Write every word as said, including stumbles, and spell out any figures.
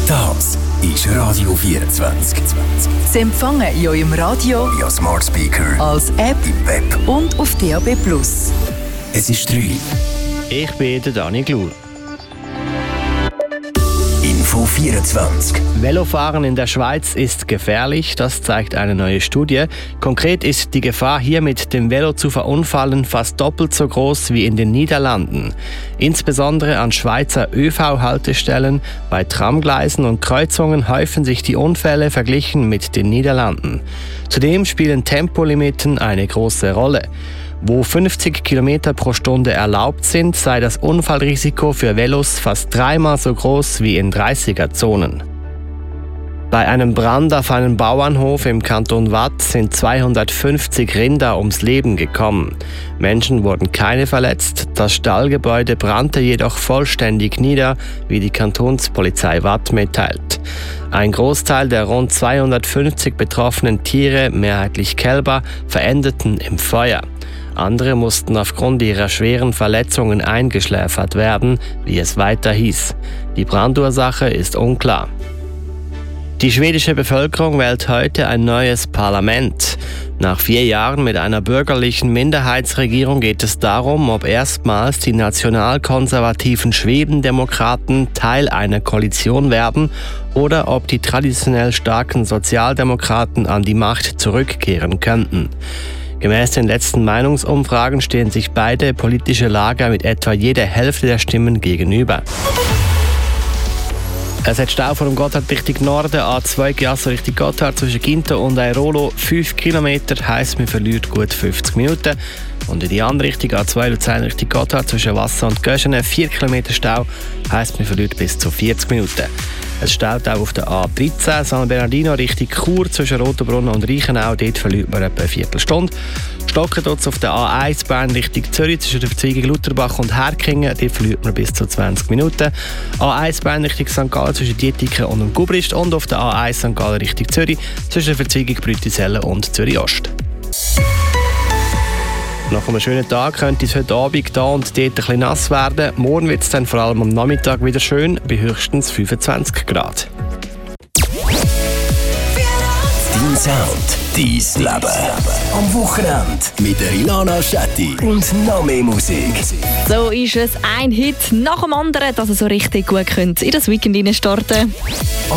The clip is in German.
Das ist Radio vierundzwanzig. Sie empfangen in eurem Radio, via Smart Speaker, als App im Web und auf D A B plus. Es ist drei. Ich bin der Dani Glur. Info vierundzwanzig. Velofahren in der Schweiz ist gefährlich, das zeigt eine neue Studie. Konkret ist die Gefahr, hier mit dem Velo zu verunfallen, fast doppelt so groß wie in den Niederlanden. Insbesondere an Schweizer Ö V-Haltestellen, bei Tramgleisen und Kreuzungen häufen sich die Unfälle verglichen mit den Niederlanden. Zudem spielen Tempolimiten eine große Rolle. Wo fünfzig Kilometer pro Stunde erlaubt sind, sei das Unfallrisiko für Velos fast dreimal so groß wie in dreißiger-Zonen. Bei einem Brand auf einem Bauernhof im Kanton Waadt sind zweihundertfünfzig Rinder ums Leben gekommen. Menschen wurden keine verletzt, das Stallgebäude brannte jedoch vollständig nieder, wie die Kantonspolizei Waadt mitteilt. Ein Großteil der rund zweihundertfünfzig betroffenen Tiere, mehrheitlich Kälber, verendeten im Feuer. Andere mussten aufgrund ihrer schweren Verletzungen eingeschläfert werden, wie es weiter hieß. Die Brandursache ist unklar. Die schwedische Bevölkerung wählt heute ein neues Parlament. Nach vier Jahren mit einer bürgerlichen Minderheitsregierung geht es darum, ob erstmals die nationalkonservativen Schwedendemokraten Teil einer Koalition werden oder ob die traditionell starken Sozialdemokraten an die Macht zurückkehren könnten. Gemäß den letzten Meinungsumfragen stehen sich beide politische Lager mit etwa jeder Hälfte der Stimmen gegenüber. Es hat Stau vor dem Gotthard Richtung Norden, A zwei Giasso Richtung Gotthard zwischen Ginto und Airolo fünf Kilometer, heisst man verliert gut fünfzig Minuten. Und in die andere Richtung, A zwei Luzern Richtung Gotthard zwischen Wasser und Göschene vier Kilometer Stau, heisst man verliert bis zu vierzig Minuten. Es staut auch auf der A dreizehn San Bernardino Richtung Chur zwischen Rotenbrunnen und Reichenau, dort verliert man etwa eine Viertelstunde. Stocken tut es auf der A eins Bern Richtung Zürich zwischen der Verzweigung Lutherbach und Herkingen, dort verliert man bis zu zwanzig Minuten. A eins Bern Richtung Sankt Gallen zwischen Dietiken und dem Gubrist und auf der A eins Sankt Gallen Richtung Zürich zwischen der Verzweigung Brütisellen und Zürich Ost. Nach einem schönen Tag könnte es heute Abend hier und dort ein bisschen nass werden. Morgen wird es dann vor allem am Nachmittag wieder schön, bei höchstens fünfundzwanzig Grad. Dein Sound, dein Leben. Am Wochenende mit der Ilana Schetti und noch mehr Musik. So ist es, ein Hit nach dem anderen, dass ihr so richtig gut könnt in das Weekend starten.